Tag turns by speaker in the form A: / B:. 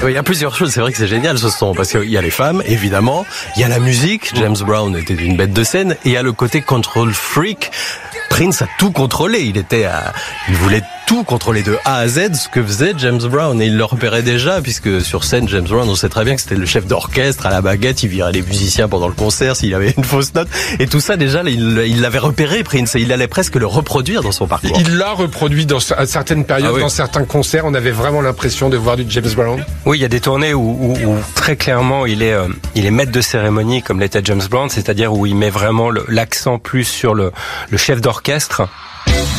A: Il y a plusieurs choses, c'est vrai que c'est génial ce son, parce qu'il y a les femmes, évidemment, il y a la musique, James Brown était une bête de scène, et il y a le côté control freak. Prince a tout contrôlé, il voulait tout contrôler de A à Z, ce que faisait James Brown, et il le repérait déjà, puisque sur scène, James Brown, on sait très bien que c'était le chef d'orchestre à la baguette, il virait les musiciens pendant le concert s'il avait une fausse note, et tout ça déjà, il l'avait repéré, Prince, et il allait presque le reproduire dans son parcours.
B: Il l'a reproduit à certaines périodes, dans certains concerts, on avait vraiment l'impression de voir du James Brown.
C: Oui, il y a des tournées où très clairement il est maître de cérémonie comme l'était James Brown, c'est-à-dire où il met vraiment l'accent plus sur le chef d'orchestre.